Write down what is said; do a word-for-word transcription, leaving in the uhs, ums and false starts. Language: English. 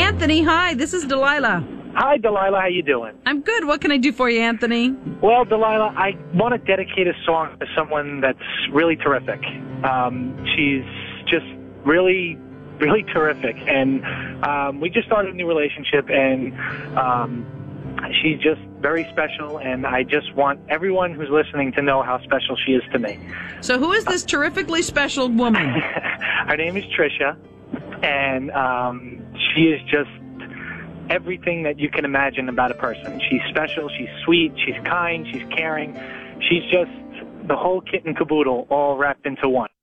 Anthony, hi. This is Delilah. Hi, Delilah. How you doing? I'm good. What can I do for you, Anthony? Well, Delilah, I want to dedicate a song to someone that's really terrific. Um, she's just really, really terrific. And um, we just started a new relationship, and um, she's just very special, and I just want everyone who's listening to know how special she is to me. So who is this terrifically special woman? Her name is Trisha, and um, she is just everything that you can imagine about a person. She's special, she's sweet, she's kind, she's caring. She's just the whole kit and caboodle all wrapped into one.